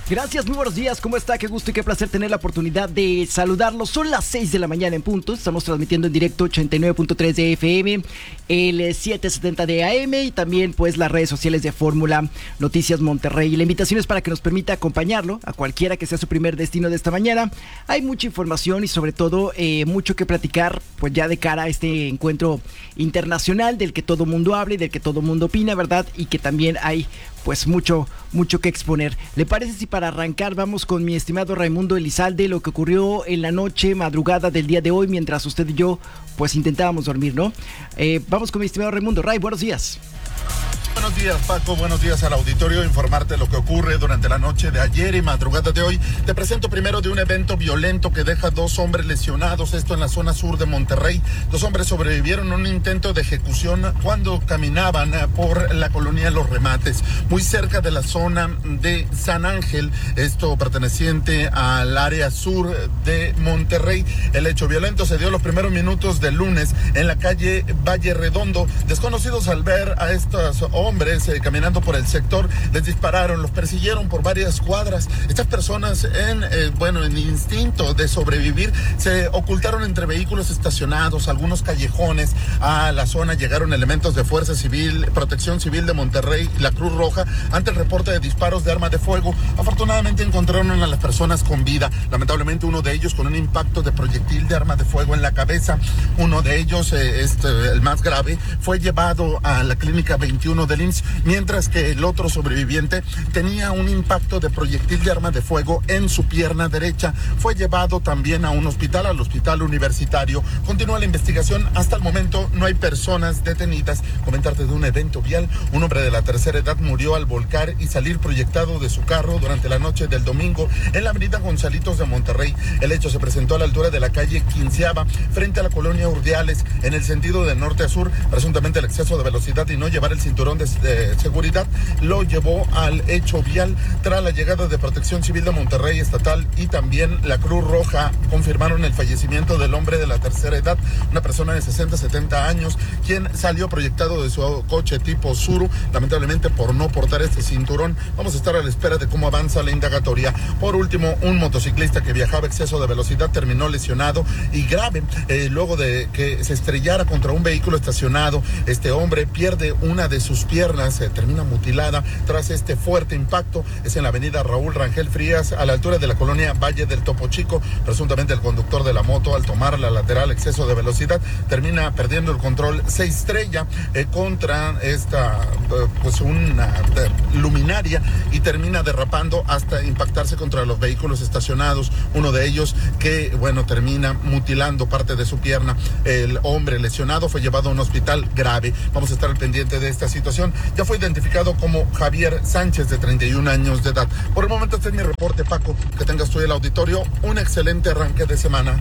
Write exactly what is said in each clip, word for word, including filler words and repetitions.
Gracias, muy buenos días, ¿cómo está? Qué gusto y qué placer tener la oportunidad de saludarlos. Son las seis de la mañana en punto, estamos transmitiendo en directo ochenta y nueve punto tres de F M, el setecientos setenta de A M y también pues las redes sociales de Fórmula Noticias Monterrey. Y la invitación es para que nos permita acompañarlo a cualquiera que sea su primer destino de esta mañana. Hay mucha información y sobre todo eh, mucho que platicar pues ya de cara a este encuentro internacional del que todo mundo habla y del que todo mundo opina, ¿verdad? Y que también hay pues mucho, mucho que exponer. ¿Le parece si para arrancar vamos con mi estimado Raimundo Elizalde, lo que ocurrió en la noche, madrugada del día de hoy, mientras usted y yo pues intentábamos dormir, ¿no? Eh, vamos con mi estimado Raimundo. Ray, buenos días. Buenos días, Paco, buenos días al auditorio. Informarte lo que ocurre durante la noche de ayer y madrugada de hoy. Te presento primero de un evento violento que deja dos hombres lesionados, esto en la zona sur de Monterrey. Dos hombres sobrevivieron a un intento de ejecución cuando caminaban por la colonia Los Remates, muy cerca de la zona de San Ángel, esto perteneciente al área sur de Monterrey. El hecho violento se dio los primeros minutos del lunes en la calle Valle Redondo. Desconocidos, al ver a estos hombres hombres eh, caminando por el sector, les dispararon, los persiguieron por varias cuadras. Estas personas en, eh, bueno, en instinto de sobrevivir, se ocultaron entre vehículos estacionados, algunos callejones. A la zona llegaron elementos de Fuerza Civil, Protección Civil de Monterrey, la Cruz Roja, ante el reporte de disparos de arma de fuego. Afortunadamente encontraron a las personas con vida. Lamentablemente uno de ellos con un impacto de proyectil de arma de fuego en la cabeza. Uno de ellos, eh, este, el más grave, fue llevado a la clínica veintiuno del I M S S, mientras que el otro sobreviviente tenía un impacto de proyectil de arma de fuego en su pierna derecha. Fue llevado también a un hospital, al hospital universitario. Continúa la investigación. Hasta el momento no hay personas detenidas. Comentarte de un evento vial. Un hombre de la tercera edad murió al volcar y salir proyectado de su carro durante la noche del domingo en la avenida Gonzalitos de Monterrey. El hecho se presentó a la altura de la calle Quinceava, frente a la colonia Urdiales, en el sentido de norte a sur. Presuntamente el exceso de velocidad y no llevar el cinturón de de seguridad lo llevó al hecho vial. Tras la llegada de Protección Civil de Monterrey Estatal y también la Cruz Roja, confirmaron el fallecimiento del hombre de la tercera edad, una persona de sesenta, setenta años, quien salió proyectado de su coche tipo Suru, lamentablemente por no portar este cinturón. Vamos a estar a la espera de cómo avanza la indagatoria. Por último, un motociclista que viajaba a exceso de velocidad terminó lesionado y grave eh, luego de que se estrellara contra un vehículo estacionado. Este hombre pierde una de sus piernas, se termina mutilada tras este fuerte impacto. Es en la avenida Raúl Rangel Frías, a la altura de la colonia Valle del Topo Chico. Presuntamente el conductor de la moto, al tomar la lateral exceso de velocidad, termina perdiendo el control, se estrella eh, contra esta eh, pues una eh, luminaria y termina derrapando hasta impactarse contra los vehículos estacionados. Uno de ellos que, bueno, termina mutilando parte de su pierna. El hombre lesionado fue llevado a un hospital grave. Vamos a estar al pendiente de esta situación. Ya fue identificado como Javier Sánchez, de treinta y un años de edad. Por el momento este es mi reporte, Paco. Que tengas tú el auditorio un excelente arranque de semana.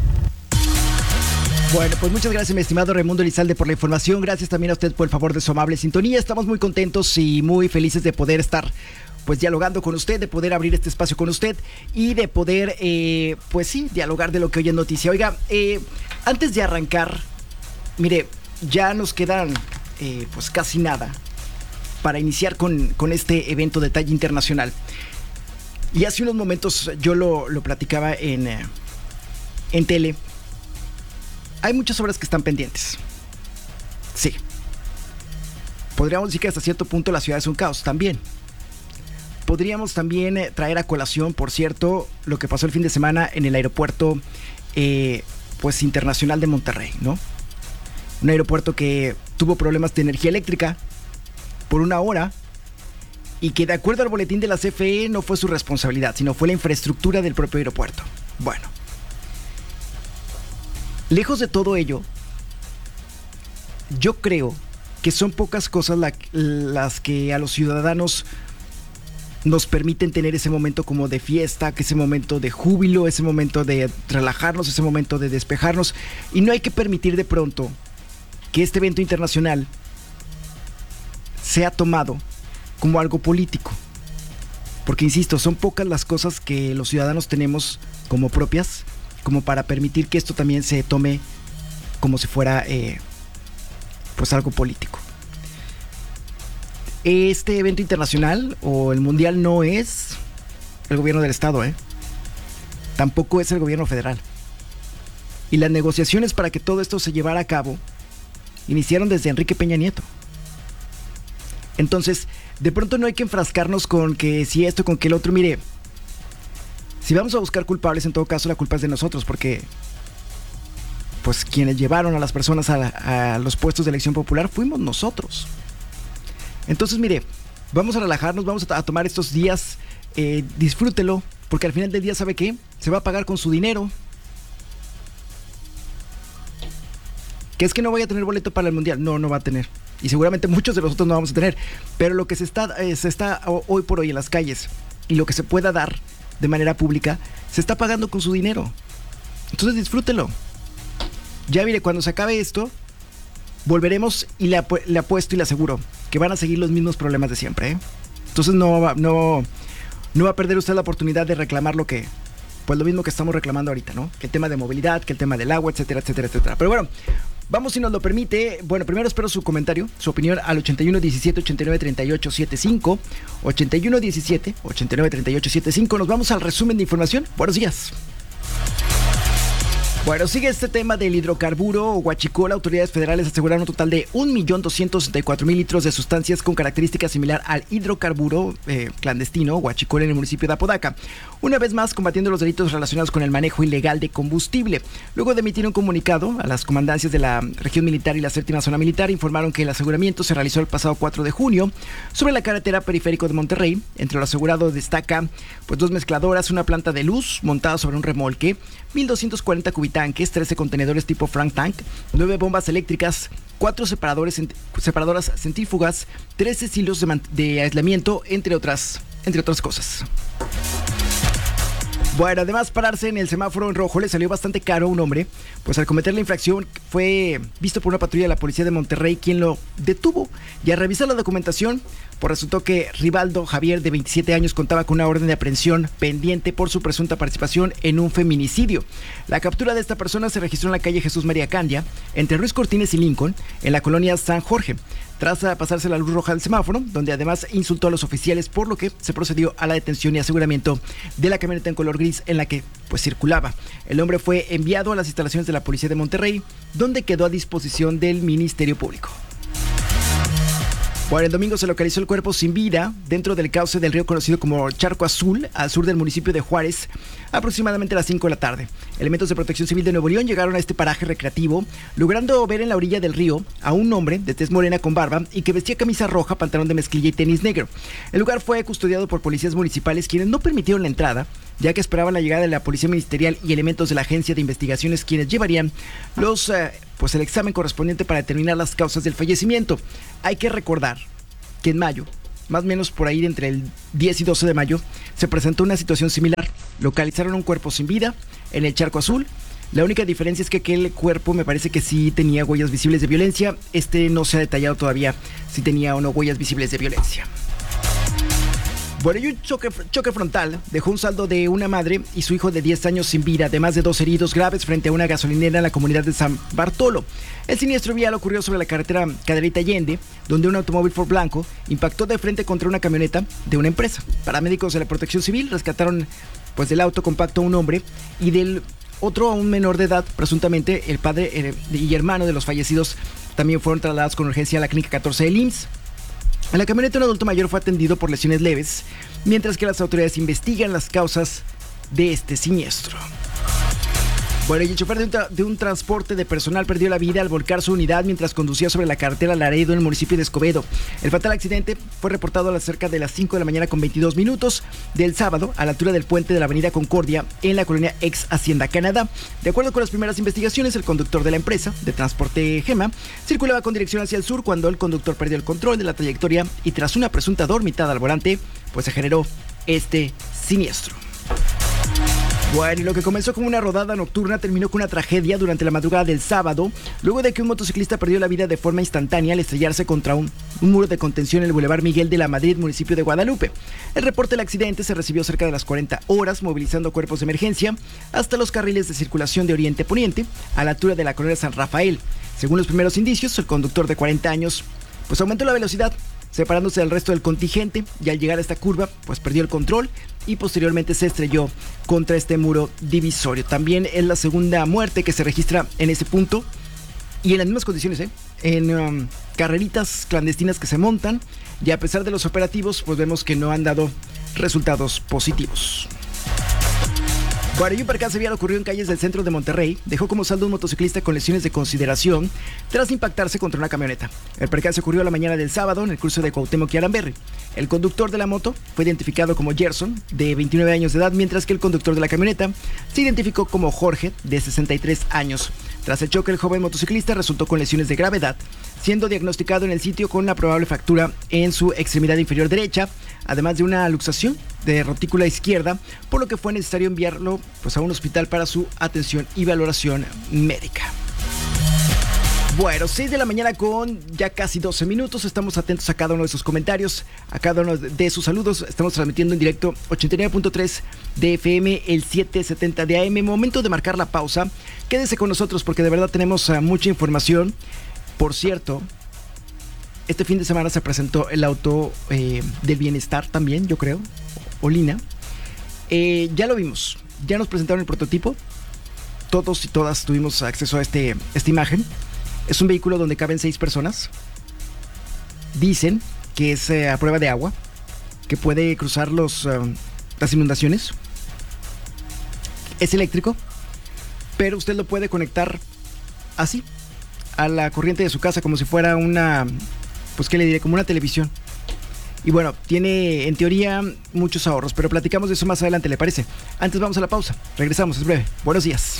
Bueno, pues muchas gracias, mi estimado Raimundo Elizalde, por la información. Gracias también a usted por el favor de su amable sintonía. Estamos muy contentos y muy felices de poder estar pues dialogando con usted, de poder abrir este espacio con usted y de poder, eh, pues sí, dialogar de lo que hoy es noticia. Oiga, eh, antes de arrancar, mire, ya nos quedan eh, pues casi nada para iniciar con, con este evento de talla internacional. Y hace unos momentos yo lo, lo platicaba en, eh, en tele. Hay muchas obras que están pendientes. Sí. Podríamos decir que hasta cierto punto la ciudad es un caos también. Podríamos también eh, traer a colación, por cierto, lo que pasó el fin de semana en el aeropuerto eh, pues internacional de Monterrey, ¿no? Un aeropuerto que tuvo problemas de energía eléctrica por una hora y que, de acuerdo al boletín de la C F E, no fue su responsabilidad, sino fue la infraestructura del propio aeropuerto. Bueno, lejos de todo ello, yo creo que son pocas cosas la, las que a los ciudadanos nos permiten tener ese momento como de fiesta, que ese momento de júbilo, ese momento de relajarnos, ese momento de despejarnos. Y no hay que permitir de pronto que este evento internacional sea tomado como algo político. Porque, insisto, son pocas las cosas que los ciudadanos tenemos como propias, como para permitir que esto también se tome como si fuera eh, pues algo político. Este evento internacional o el mundial no es el gobierno del estado, ¿eh? Tampoco es el gobierno federal. Y las negociaciones para que todo esto se llevara a cabo iniciaron desde Enrique Peña Nieto. Entonces, de pronto no hay que enfrascarnos con que si esto, con que el otro. Mire, si vamos a buscar culpables, en todo caso la culpa es de nosotros, porque pues quienes llevaron a las personas a, la, a los puestos de elección popular fuimos nosotros. Entonces, mire, vamos a relajarnos, vamos a, a tomar estos días, eh, disfrútelo, porque al final del día, ¿sabe qué? Se va a pagar con su dinero. ¿Que es que no voy a tener boleto para el Mundial? No, no va a tener. Y seguramente muchos de nosotros no vamos a tener. Pero lo que se está, eh, se está hoy por hoy en las calles y lo que se pueda dar de manera pública, se está pagando con su dinero. Entonces disfrútelo. Ya mire, cuando se acabe esto, volveremos y le, apu- le apuesto y le aseguro que van a seguir los mismos problemas de siempre, ¿eh? Entonces no va, no, no va a perder usted la oportunidad de reclamar lo que... Pues lo mismo que estamos reclamando ahorita, ¿no? Que el tema de movilidad, que el tema del agua, etcétera, etcétera, etcétera. Pero bueno, vamos si nos lo permite. Bueno, primero espero su comentario, su opinión al ochenta y uno diecisiete ochenta y nueve treinta y ocho setenta y cinco. ochenta y uno diecisiete ochenta y nueve treinta y ocho setenta y cinco. Nos vamos al resumen de información. Buenos días. Bueno, sigue este tema del hidrocarburo huachicol. Autoridades federales aseguraron un total de un millón doscientos sesenta y cuatro mil litros de sustancias con características similar al hidrocarburo eh, clandestino huachicol en el municipio de Apodaca. Una vez más, combatiendo los delitos relacionados con el manejo ilegal de combustible. Luego de emitir un comunicado a las comandancias de la región militar y la séptima zona militar, informaron que el aseguramiento se realizó el pasado cuatro de junio sobre la carretera periférico de Monterrey. Entre lo asegurado destaca pues dos mezcladoras, una planta de luz montada sobre un remolque, mil doscientos cuarenta cubitanques, trece contenedores tipo Frank Tank, nueve bombas eléctricas, cuatro separadores, separadoras centrífugas, trece hilos de, de aislamiento, entre otras, entre otras cosas. Bueno, además pararse en el semáforo en rojo le salió bastante caro a un hombre, pues al cometer la infracción fue visto por una patrulla de la policía de Monterrey, quien lo detuvo, y al revisar la documentación, pues resultó que Rivaldo Javier, de veintisiete años, contaba con una orden de aprehensión pendiente por su presunta participación en un feminicidio. La captura de esta persona se registró en la calle Jesús María Candia, entre Ruiz Cortines y Lincoln, en la colonia San Jorge, tras pasarse la luz roja del semáforo, donde además insultó a los oficiales, por lo que se procedió a la detención y aseguramiento de la camioneta en color gris en la que pues circulaba. El hombre fue enviado a las instalaciones de la policía de Monterrey, donde quedó a disposición del Ministerio Público. Bueno, el domingo se localizó el cuerpo sin vida dentro del cauce del río conocido como Charco Azul, al sur del municipio de Juárez, aproximadamente a las cinco de la tarde. Elementos de Protección Civil de Nuevo León llegaron a este paraje recreativo, logrando ver en la orilla del río a un hombre de tez morena con barba y que vestía camisa roja, pantalón de mezclilla y tenis negro. El lugar fue custodiado por policías municipales, quienes no permitieron la entrada, ya que esperaban la llegada de la policía ministerial y elementos de la agencia de investigaciones, quienes llevarían los, eh, pues el examen correspondiente para determinar las causas del fallecimiento. Hay que recordar que en mayo, más o menos por ahí entre el diez y doce de mayo, se presentó una situación similar. Localizaron un cuerpo sin vida en el Charco Azul. La única diferencia es que aquel cuerpo me parece que sí tenía huellas visibles de violencia. Este no se ha detallado todavía si tenía o no huellas visibles de violencia. Bueno, y un choque, choque frontal dejó un saldo de una madre y su hijo de diez años sin vida, además de dos heridos graves frente a una gasolinera en la comunidad de San Bartolo. El siniestro vial ocurrió sobre la carretera Cadereyta Allende, donde un automóvil Ford blanco impactó de frente contra una camioneta de una empresa. Paramédicos de la Protección Civil rescataron pues del auto compacto a un hombre y del otro a un menor de edad, presuntamente el padre eh, y hermano de los fallecidos también fueron trasladados con urgencia a la clínica catorce del I M S S. En la camioneta un adulto mayor fue atendido por lesiones leves, mientras que las autoridades investigan las causas de este siniestro. Bueno, y el chofer de un, tra- de un transporte de personal perdió la vida al volcar su unidad mientras conducía sobre la carretera Laredo en el municipio de Escobedo. El fatal accidente fue reportado a las cerca de las cinco de la mañana con veintidós minutos del sábado a la altura del puente de la avenida Concordia en la colonia ex Hacienda Canadá. De acuerdo con las primeras investigaciones, el conductor de la empresa de transporte Gema circulaba con dirección hacia el sur cuando el conductor perdió el control de la trayectoria y tras una presunta dormitada al volante, pues se generó este siniestro. Bueno, y lo que comenzó como una rodada nocturna terminó con una tragedia durante la madrugada del sábado, luego de que un motociclista perdió la vida de forma instantánea al estrellarse contra un, un muro de contención en el Boulevard Miguel de la Madrid, municipio de Guadalupe. El reporte del accidente se recibió cerca de las cuarenta horas, movilizando cuerpos de emergencia hasta los carriles de circulación de Oriente Poniente, a la altura de la colonia San Rafael. Según los primeros indicios, el conductor de cuarenta años pues aumentó la velocidad separándose del resto del contingente, y al llegar a esta curva, pues perdió el control y posteriormente se estrelló contra este muro divisorio. También es la segunda muerte que se registra en ese punto y en las mismas condiciones, ¿eh? en um, carreritas clandestinas que se montan, y a pesar de los operativos, pues vemos que no han dado resultados positivos. Bueno, y un percance vial ocurrió en calles del centro de Monterrey. Dejó como saldo un motociclista con lesiones de consideración tras impactarse contra una camioneta. El percance ocurrió la mañana del sábado en el cruce de Cuauhtémoc y Aramberri. El conductor de la moto fue identificado como Gerson, de veintinueve años de edad, mientras que el conductor de la camioneta se identificó como Jorge, de sesenta y tres años. Tras el choque, el joven motociclista resultó con lesiones de gravedad, siendo diagnosticado en el sitio con una probable fractura en su extremidad inferior derecha, además de una luxación de rotícula izquierda, por lo que fue necesario enviarlo pues, a un hospital para su atención y valoración médica. Bueno, seis de la mañana con ya casi doce minutos. Estamos atentos a cada uno de sus comentarios, a cada uno de sus saludos. Estamos transmitiendo en directo ochenta y nueve punto tres de F M, el setecientos setenta de A M. Momento de marcar la pausa. Quédese con nosotros porque de verdad tenemos uh, mucha información. Por cierto, este fin de semana se presentó el auto eh, del bienestar también, yo creo, Olina. Eh, ya lo vimos, ya nos presentaron el prototipo. Todos y todas tuvimos acceso a este, esta imagen. Es un vehículo donde caben seis personas. Dicen que es eh, a prueba de agua, que puede cruzar los, uh, las inundaciones. Es eléctrico, pero usted lo puede conectar así a la corriente de su casa, como si fuera una, pues qué le diré, como una televisión. Y bueno, tiene en teoría muchos ahorros, pero platicamos de eso más adelante, ¿le parece? Antes vamos a la pausa, regresamos, es breve. Buenos días.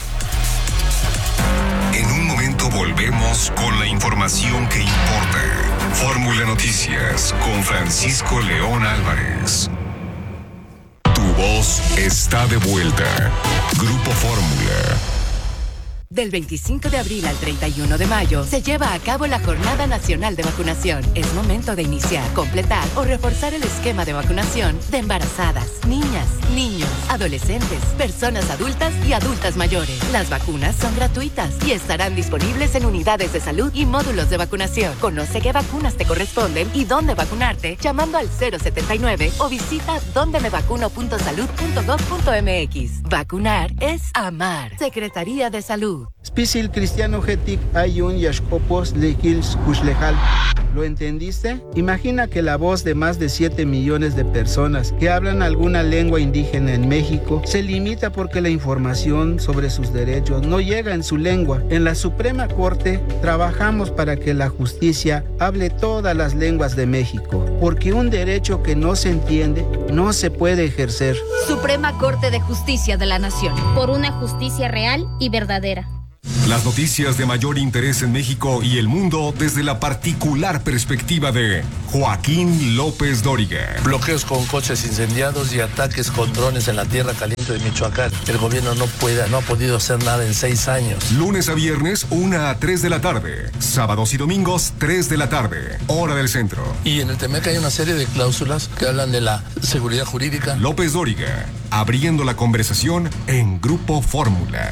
En un momento volvemos con la información que importa. Fórmula Noticias con Francisco León Álvarez. Tu voz está de vuelta. Grupo Fórmula. Del veinticinco de abril al treinta y uno de mayo se lleva a cabo la Jornada Nacional de Vacunación. Es momento de iniciar, completar o reforzar el esquema de vacunación de embarazadas, niñas, niños, adolescentes, personas adultas y adultas mayores. Las vacunas son gratuitas y estarán disponibles en unidades de salud y módulos de vacunación. Conoce qué vacunas te corresponden y dónde vacunarte llamando al cero setenta y nueve o visita donde me vacuno punto salud punto gov punto m x. Vacunar es amar. Secretaría de Salud. Spisil cristiano getic ayun yashpopos lekils kushlejal. ¿Lo entendiste? Imagina que la voz de más de siete millones de personas que hablan alguna lengua indígena en México se limita porque la información sobre sus derechos no llega en su lengua. En la Suprema Corte trabajamos para que la justicia hable todas las lenguas de México, porque un derecho que no se entiende no se puede ejercer. Suprema Corte de Justicia de la Nación, por una justicia real y verdadera. Las noticias de mayor interés en México y el mundo desde la particular perspectiva de Joaquín López Dóriga. Bloqueos con coches incendiados y ataques con drones en la tierra caliente de Michoacán. El gobierno no puede, no ha podido hacer nada en seis años. Lunes a viernes, una a tres de la tarde. Sábados y domingos, tres de la tarde. Hora del centro. Y en el Temec hay una serie de cláusulas que hablan de la seguridad jurídica. López Dóriga, abriendo la conversación en Grupo Fórmula.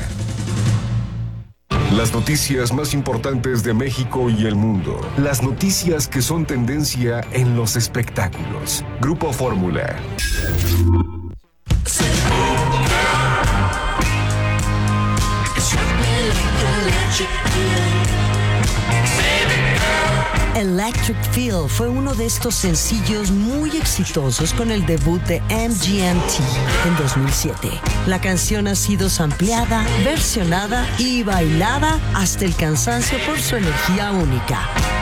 Las noticias más importantes de México y el mundo. Las noticias que son tendencia en los espectáculos. Grupo Fórmula. Electric Feel fue uno de estos sencillos muy exitosos con el debut de M G M T en dos mil siete. La canción ha sido sampleada, versionada y bailada hasta el cansancio por su energía única.